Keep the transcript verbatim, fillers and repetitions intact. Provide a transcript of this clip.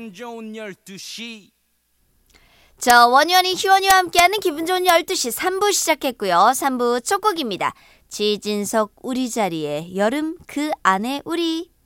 기분 좋은 열두 시. 자, 원희원이 희원이와 함께하는 기분 좋은 열두 시 삼 부 시작했고요. 삼 부 첫 곡입니다. 지진석 우리 자리에 여름 그 안에 우리.